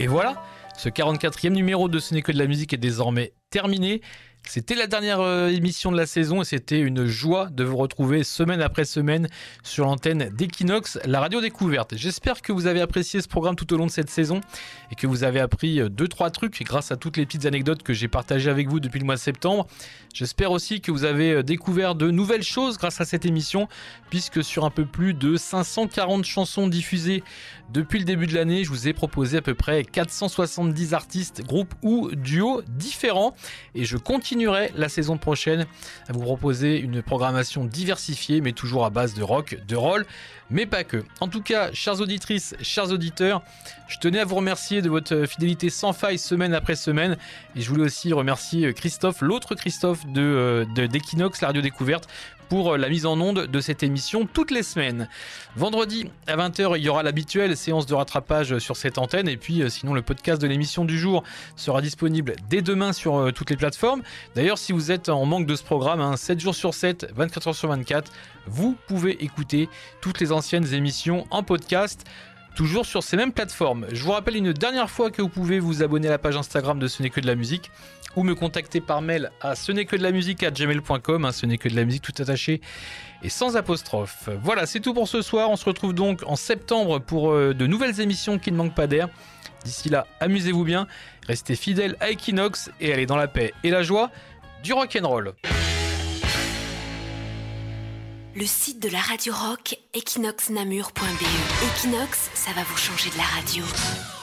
Et voilà, ce 44e numéro de Ce n'est que de la musique est désormais terminé. C'était la dernière émission de la saison et c'était une joie de vous retrouver semaine après semaine sur l'antenne d'Equinox, la radio découverte. J'espère que vous avez apprécié ce programme tout au long de cette saison et que vous avez appris 2-3 trucs grâce à toutes les petites anecdotes que j'ai partagées avec vous depuis le mois de septembre. J'espère aussi que vous avez découvert de nouvelles choses grâce à cette émission, puisque sur un peu plus de 540 chansons diffusées depuis le début de l'année, je vous ai proposé à peu près 470 artistes, groupes ou duos différents. Et je continuerai la saison prochaine à vous proposer une programmation diversifiée, mais toujours à base de rock, de roll, mais pas que. En tout cas, chères auditrices, chers auditeurs, je tenais à vous remercier de votre fidélité sans faille semaine après semaine. Et je voulais aussi remercier Christophe, l'autre Christophe d'Equinox, la radio découverte, pour la mise en onde de cette émission toutes les semaines. Vendredi à 20h, il y aura l'habituelle séance de rattrapage sur cette antenne. Et puis sinon, le podcast de l'émission du jour sera disponible dès demain sur toutes les plateformes. D'ailleurs, si vous êtes en manque de ce programme, 7 jours sur 7, 24 heures sur 24, vous pouvez écouter toutes les anciennes émissions en podcast, toujours sur ces mêmes plateformes. Je vous rappelle une dernière fois que vous pouvez vous abonner à la page Instagram de Ce n'est que de la musique ou me contacter par mail à ce-n'est-que-de-la-musique@gmail.com, ce n'est que de la musique tout attaché et sans apostrophe. Voilà, c'est tout pour ce soir. On se retrouve donc en septembre pour de nouvelles émissions qui ne manquent pas d'air. D'ici là, amusez-vous bien, restez fidèles à Equinox et allez dans la paix et la joie du rock'n'roll. Le site de la radio rock, equinoxnamur.be. Equinox, ça va vous changer de la radio.